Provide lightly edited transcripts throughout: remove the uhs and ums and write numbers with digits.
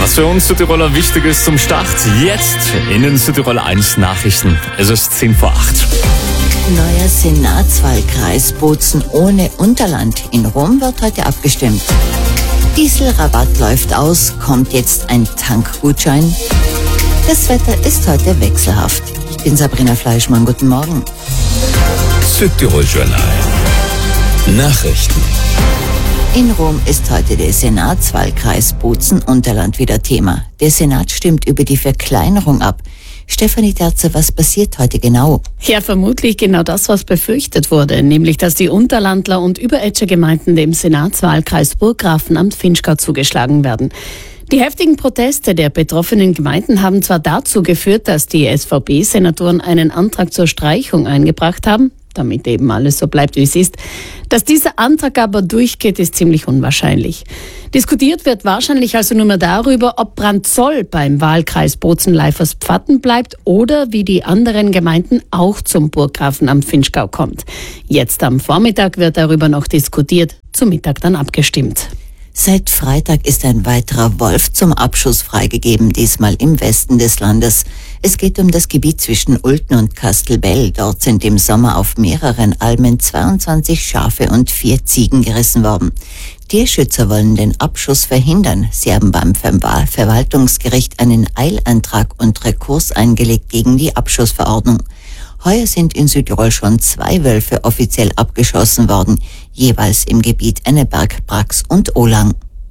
Was für uns Südtiroler wichtig ist zum Start, jetzt in den Südtiroler 1 Nachrichten. Es ist 7 vor 8. Neuer Senatswahlkreis Bozen ohne Unterland. In Rom wird heute abgestimmt. Dieselrabatt läuft aus, kommt jetzt ein Tankgutschein. Das Wetter ist heute wechselhaft. Ich bin Sabrina Fleischmann, guten Morgen. Südtirol Journal. Nachrichten. In Rom ist heute der Senatswahlkreis Bozen-Unterland wieder Thema. Der Senat stimmt über die Verkleinerung ab. Stefanie Terze, was passiert heute genau? Ja, vermutlich genau das, was befürchtet wurde, nämlich, dass die Unterlandler und Überetscher Gemeinden dem Senatswahlkreis Burggrafenamt Vinschgau zugeschlagen werden. Die heftigen Proteste der betroffenen Gemeinden haben zwar dazu geführt, dass die SVP-Senatoren einen Antrag zur Streichung eingebracht haben, damit eben alles so bleibt, wie es ist. Dass dieser Antrag aber durchgeht, ist ziemlich unwahrscheinlich. Diskutiert wird wahrscheinlich also nur mehr darüber, ob Brandzoll beim Wahlkreis Bozen-Leifers-Pfatten bleibt oder wie die anderen Gemeinden auch zum Burggrafenamt Vinschgau kommt. Jetzt am Vormittag wird darüber noch diskutiert, zum Mittag dann abgestimmt. Seit Freitag ist ein weiterer Wolf zum Abschuss freigegeben, diesmal im Westen des Landes. Es geht um das Gebiet zwischen Ulten und Kastelbell. Dort sind im Sommer auf mehreren Almen 22 Schafe und 4 Ziegen gerissen worden. Tierschützer wollen den Abschuss verhindern. Sie haben beim Verwaltungsgericht einen Eilantrag und Rekurs eingelegt gegen die Abschussverordnung. Heuer sind in Südtirol schon 2 Wölfe offiziell abgeschossen worden, jeweils im Gebiet Enneberg, Brax und Olang.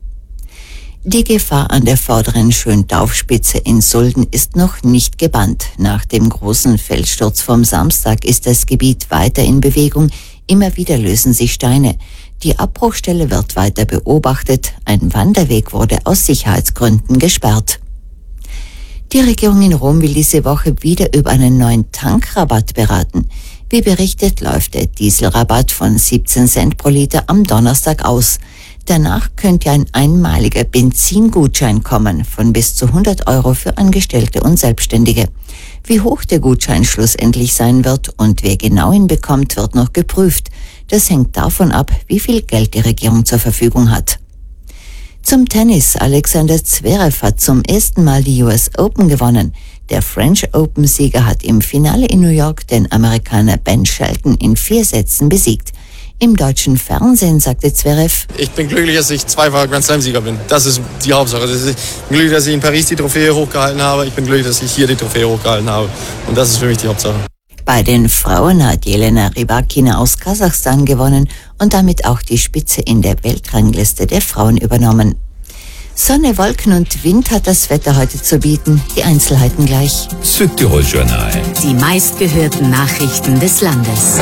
Die Gefahr an der vorderen Schöntaufspitze in Sulden ist noch nicht gebannt. Nach dem großen Felssturz vom Samstag ist das Gebiet weiter in Bewegung. Immer wieder lösen sich Steine. Die Abbruchstelle wird weiter beobachtet. Ein Wanderweg wurde aus Sicherheitsgründen gesperrt. Die Regierung in Rom will diese Woche wieder über einen neuen Tankrabatt beraten. Wie berichtet, läuft der Dieselrabatt von 17 Cent pro Liter am Donnerstag aus. Danach könnte ein einmaliger Benzingutschein kommen von bis zu 100 € für Angestellte und Selbstständige. Wie hoch der Gutschein schlussendlich sein wird und wer genau ihn bekommt, wird noch geprüft. Das hängt davon ab, wie viel Geld die Regierung zur Verfügung hat. Zum Tennis. Alexander Zverev hat zum ersten Mal die US Open gewonnen. Der French Open-Sieger hat im Finale in New York den Amerikaner Ben Shelton in 4 Sätzen besiegt. Im deutschen Fernsehen sagte Zverev: Ich bin glücklich, dass ich zweifacher Grand Slam-Sieger bin. Das ist die Hauptsache. Ich bin glücklich, dass ich in Paris die Trophäe hochgehalten habe. Ich bin glücklich, dass ich hier die Trophäe hochgehalten habe. Und das ist für mich die Hauptsache. Bei den Frauen hat Jelena Rybakina aus Kasachstan gewonnen und damit auch die Spitze in der Weltrangliste der Frauen übernommen. Sonne, Wolken und Wind hat das Wetter heute zu bieten. Die Einzelheiten gleich. Südtirol Journal. Die meistgehörten Nachrichten des Landes.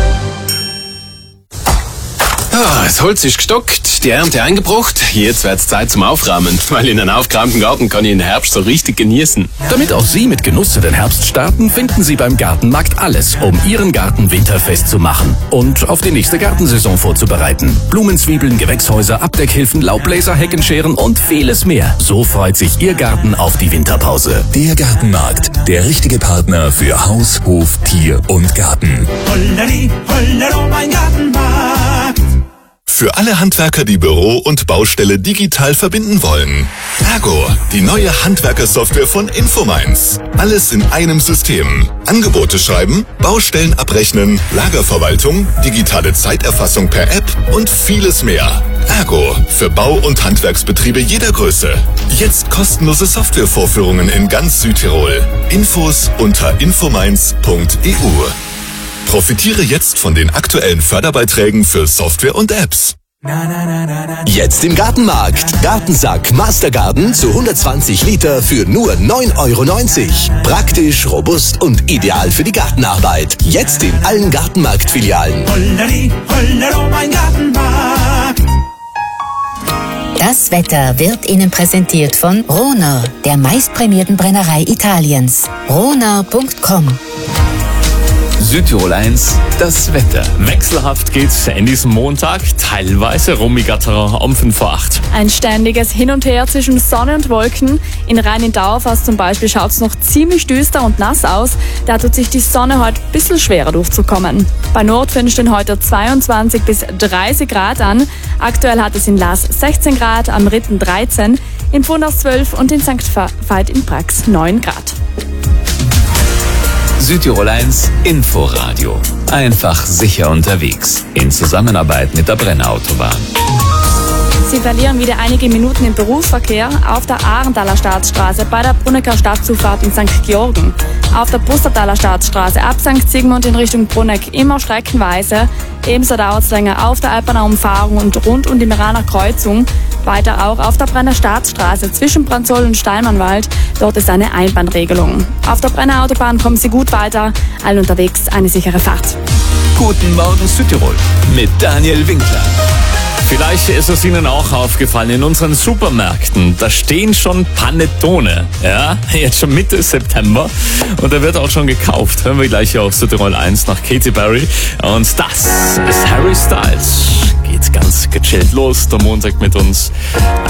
Ja, das Holz ist gestockt, die Ernte eingebracht. Jetzt wird's Zeit zum Aufräumen, weil in einem aufgeräumten Garten kann ich den Herbst so richtig genießen. Damit auch Sie mit Genuss in den Herbst starten, finden Sie beim Gartenmarkt alles, um Ihren Garten winterfest zu machen und auf die nächste Gartensaison vorzubereiten. Blumenzwiebeln, Gewächshäuser, Abdeckhilfen, Laubbläser, Heckenscheren und vieles mehr. So freut sich Ihr Garten auf die Winterpause. Der Gartenmarkt, der richtige Partner für Haus, Hof, Tier und Garten. Holleri, hollero, mein Gartenmarkt. Für alle Handwerker, die Büro und Baustelle digital verbinden wollen. Ergo, die neue Handwerkersoftware von Infomines. Alles in einem System. Angebote schreiben, Baustellen abrechnen, Lagerverwaltung, digitale Zeiterfassung per App und vieles mehr. Ergo, für Bau- und Handwerksbetriebe jeder Größe. Jetzt kostenlose Softwarevorführungen in ganz Südtirol. Infos unter infomines.eu. Profitiere jetzt von den aktuellen Förderbeiträgen für Software und Apps. Jetzt im Gartenmarkt. Gartensack Mastergarden zu 120 Liter für nur 9,90 €. Praktisch, robust und ideal für die Gartenarbeit. Jetzt in allen Gartenmarkt-Filialen. Holleri, hollero, mein Gartenmarkt. Das Wetter wird Ihnen präsentiert von Rohner, der meistprämierten Brennerei Italiens. Rohner.com. Südtirol 1, das Wetter. Wechselhaft geht's in diesem Montag, teilweise rummiger um 5 vor 8. Ein ständiges Hin und Her zwischen Sonne und Wolken. In Rhein-in-Dauerfast zum Beispiel schaut es noch ziemlich düster und nass aus. Da tut sich die Sonne heute ein bisschen schwerer durchzukommen. Bei Nordwind stehen heute 22 bis 30 Grad an. Aktuell hat es in Laas 16 Grad, am Ritten 13. in Pfunders 12 und in St. Veit in Prax 9 Grad. Südtirol 1 Inforadio. Einfach sicher unterwegs. In Zusammenarbeit mit der Brenner-Autobahn. Sie verlieren wieder einige Minuten im Berufsverkehr auf der Ahrenthaler Staatsstraße bei der Brunnecker Stadtzufahrt in St. Georgen. Auf der Pustertaler Staatsstraße ab St. Sigmund in Richtung Brunneck immer streckenweise. Ebenso dauert es länger auf der Alpener Umfahrung und rund um die Meraner Kreuzung. Weiter auch auf der Brenner Staatsstraße zwischen Branzoll und Steinmannwald. Dort ist eine Einbahnregelung. Auf der Brenner Autobahn kommen Sie gut weiter. Allen unterwegs eine sichere Fahrt. Guten Morgen Südtirol mit Daniel Winkler. Vielleicht ist es Ihnen auch aufgefallen, in unseren Supermärkten, da stehen schon Panettone. Ja, jetzt schon Mitte September. Und da wird auch schon gekauft. Hören wir gleich hier auf Südtirol 1 nach Katy Perry. Und das ist Harry Styles. Geht ganz gechillt los, der Montag mit uns.